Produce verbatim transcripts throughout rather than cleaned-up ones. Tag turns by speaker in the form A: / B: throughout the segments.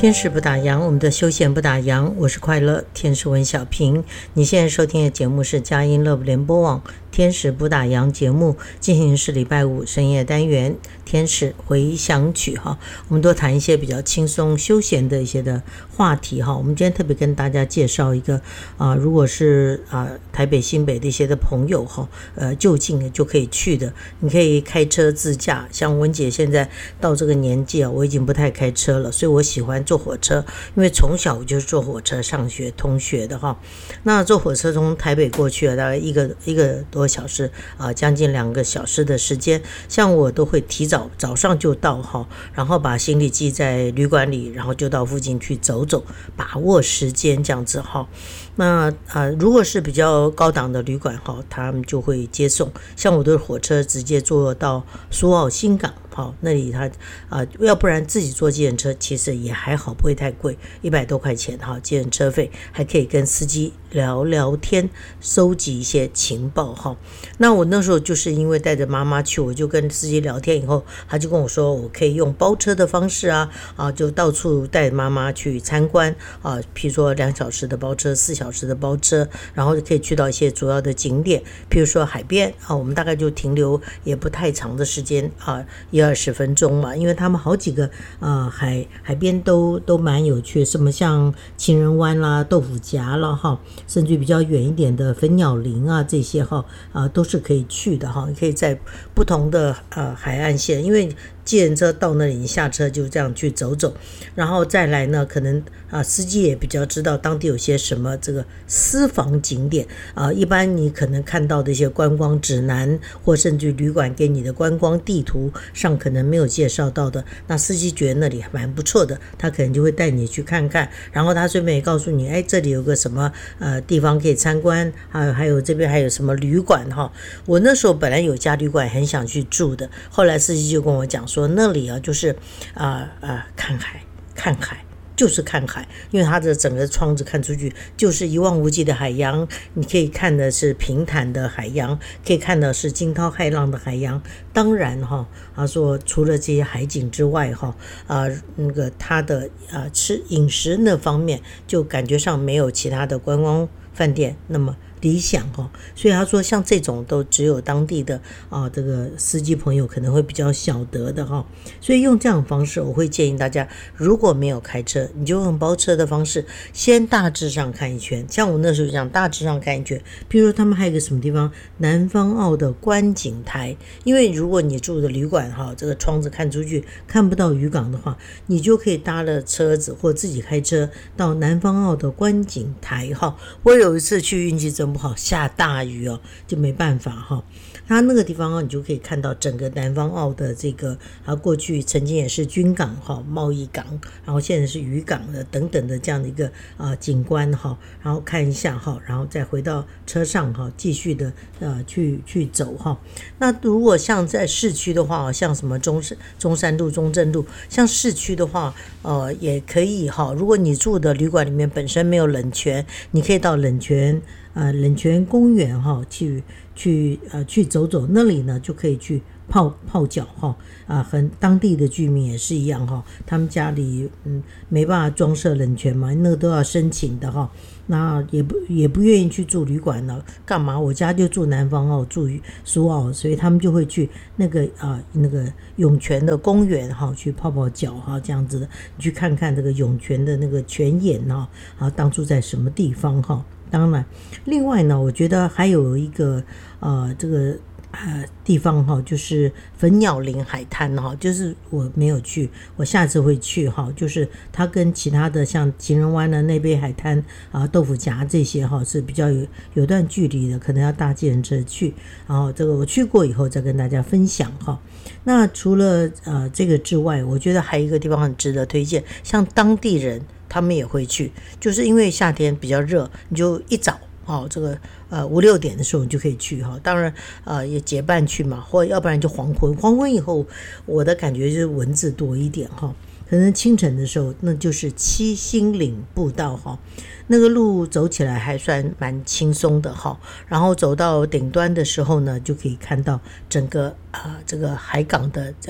A: 天使不打烊，我们的休闲不打烊，我是快乐天使文小平。你现在收听的节目是佳音乐联播网天使不打烊节目，进行是礼拜五深夜单元天使回响曲哈，我们都谈一些比较轻松休闲的一些的话题哈。我们今天特别跟大家介绍一个啊、呃，如果是啊、呃、台北新北的一些的朋友哈，呃就近就可以去的，你可以开车自驾。像文姐现在到这个年纪啊，我已经不太开车了，所以我喜欢坐火车，因为从小我就是坐火车上学通学的哈。那坐火车从台北过去了大概一个一个多小时啊、呃，将近两个小时的时间。像我都会提早早上就到哈，然后把行李寄在旅馆里，然后就到附近去走走，把握时间这样子哈。那呃，如果是比较高档的旅馆哈，他们就会接送。像我的火车直接坐到苏澳新港。好，那里他啊、呃，要不然自己坐计程车其实也还好，不会太贵，一百多块钱哈，计程车费还可以跟司机聊聊天，收集一些情报哈。那我那时候就是因为带着妈妈去，我就跟司机聊天以后，他就跟我说，我可以用包车的方式啊啊，就到处带妈妈去参观啊，譬如说两小时的包车，四小时的包车，然后就可以去到一些主要的景点，譬如说海边啊，我们大概就停留也不太长的时间啊，一二十分钟嘛，因为他们好几个呃海海边都都蛮有趣，什么像情人湾啦、豆腐夹啦哈，甚至比较远一点的粉鸟林啊这些哈啊、呃、都是可以去的哈，可以在不同的呃海岸线，因为计程车到那里，你下车就这样去走走，然后再来呢，可能啊、呃、司机也比较知道当地有些什么这个私房景点啊、呃，一般你可能看到的一些观光指南或甚至旅馆给你的观光地图上可能没有介绍到的，那司机觉得那里还蛮不错的，他可能就会带你去看看，然后他顺便也告诉你，哎，这里有个什么呃地方可以参观，还有还有这边还有什么旅馆哈。我那时候本来有家旅馆很想去住的，后来司机就跟我讲说，那里啊就是啊啊、呃呃、看海看海。就是看海，因为它的整个窗子看出去就是一望无际的海洋，你可以看的是平坦的海洋，可以看的是惊涛骇浪的海洋。当然哈，他说除了这些海景之外哈，啊、呃、那个他的啊、呃、吃饮食那方面就感觉上没有其他的观光饭店那么理想哈，所以他说像这种都只有当地的啊这个司机朋友可能会比较晓得的哈，所以用这样的方式，我会建议大家，如果没有开车，你就用包车的方式，先大致上看一圈。像我那时候讲大致上看一圈，比如说他们还有一个什么地方，南方澳的观景台，因为如果你住的旅馆哈，这个窗子看出去看不到渔港的话，你就可以搭了车子或自己开车到南方澳的观景台哈。我有一次去运气真不好，下大雨哦，就没办法哈。它那个地方你就可以看到整个南方澳的这个，它过去曾经也是军港哈、贸易港，然后现在是渔港的等等的这样的一个啊景观哈，然后看一下哈，然后再回到车上哈，继续的呃去去走哈。那如果像在市区的话，像什么中中山路、中正路，像市区的话，呃也可以哈。如果你住的旅馆里面本身没有冷泉，你可以到冷泉。呃，冷泉公园哈，去去呃去走走，那里呢就可以去泡泡脚哈啊，和当地的居民也是一样哈，他们家里嗯没办法装设冷泉嘛，那个都要申请的哈，那也不也不愿意去住旅馆了，干嘛？我家就住南方澳，住苏澳，所以他们就会去那个啊、呃、那个涌泉的公园哈，去泡泡脚哈，这样子的，你去看看这个涌泉的那个泉眼哈，啊当初在什么地方哈。当然，另外呢，我觉得还有一个呃，这个呃地方哈，就是粉鸟林海滩哈，就是我没有去，我下次会去哈。就是它跟其他的像情人湾的那边海滩啊、豆腐夹这些哈是比较有有段距离的，可能要搭计程车去。然后这个我去过以后再跟大家分享哈。那除了呃这个之外，我觉得还有一个地方很值得推荐，像当地人。他们也会去，就是因为夏天比较热，你就一早哦，这个呃五六点的时候你就可以去哈。当然呃也结伴去嘛，或要不然就黄昏，黄昏以后我的感觉就是蚊子多一点哈。可能清晨的时候，那就是七星岭步道哈，那个路走起来还算蛮轻松的哈。然后走到顶端的时候呢，就可以看到整个啊、呃、这个海港的呃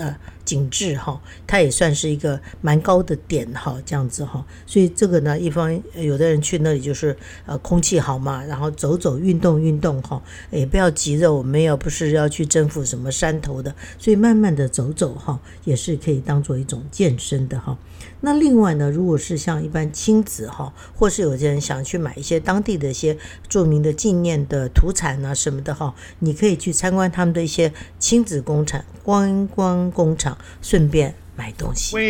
A: 景致哈，它也算是一个蛮高的点哈，这样子哈。所以这个呢，一方有的人去那里就是呃空气好嘛，然后走走运动运动哈，也不要急着，我们又不是要去征服什么山头的，所以慢慢的走走哈，也是可以当做一种健身的哈。那另外呢，如果是像一般亲子哈，或是有些人想去买一些当地的一些著名的纪念的土产啊什么的哈，你可以去参观他们的一些亲子工厂、观光工厂，顺便买东西。